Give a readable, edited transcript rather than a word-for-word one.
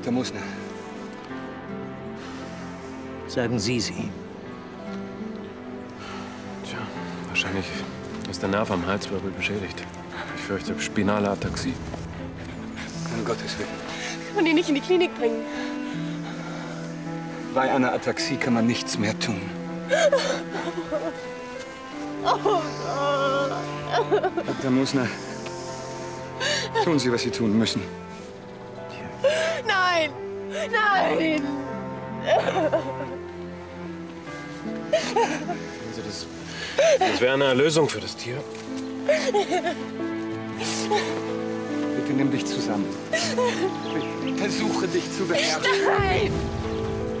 Dr. Musner. Sagen Sie sie. Tja, wahrscheinlich ist der Nerv am Halswirbel beschädigt. Ich fürchte spinale Ataxie. Um Gottes Willen. Kann man ihn nicht in die Klinik bringen? Bei einer Ataxie kann man nichts mehr tun. Dr. Musner, tun Sie, was Sie tun müssen. Nein! Nein! Also das wäre eine Erlösung für das Tier. Bitte nimm dich zusammen. Bitte versuche dich zu beherrschen. Nein!